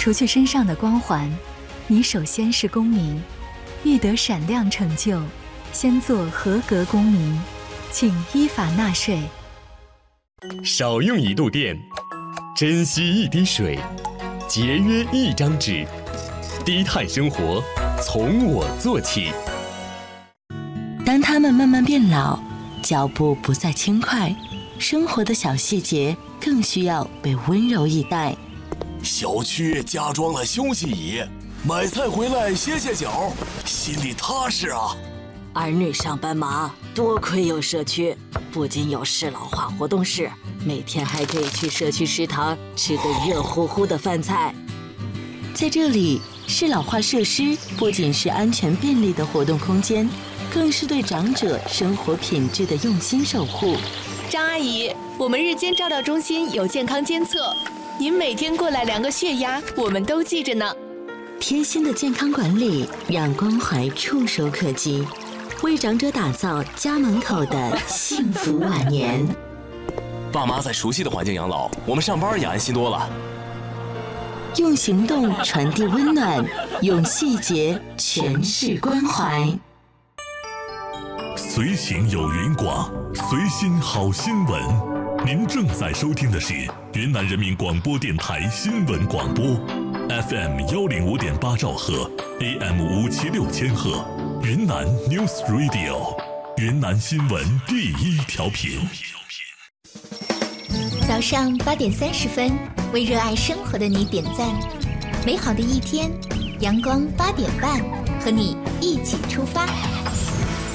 除去身上的光环，你首先是公民。欲得闪亮成就，先做合格公民，请依法纳税。 少用一度电，珍惜一滴水，节约一张纸，低碳生活从我做起。 当他们慢慢变老，脚步不再轻快，生活的小细节更需要被温柔以待。 小区加装了休息椅，买菜回来歇歇脚，心里踏实啊。 儿女上班忙，多亏有社区，不仅有适老化活动室，每天还可以去社区食堂吃个热乎乎的饭菜。 在这里，适老化设施不仅是安全便利的活动空间，更是对长者生活品质的用心守护。 张阿姨，我们日间照料中心有健康监测，您每天过来量个血压，我们都记着呢。 贴心的健康管理，让关怀触手可及，为长者打造家门口的幸福晚年。 爸妈在熟悉的环境养老，我们上班也安心多了。 用行动传递温暖，用细节诠释关怀。 随行有云广，随心好新闻。您正在收听的是云南人民广播电台新闻广播 ，FM105.8兆赫 ，AM576千赫，云南 News Radio， 云南新闻第一调频。 早上8点30分，为热爱生活的你点赞。美好的一天，阳光8点半，和你一起出发。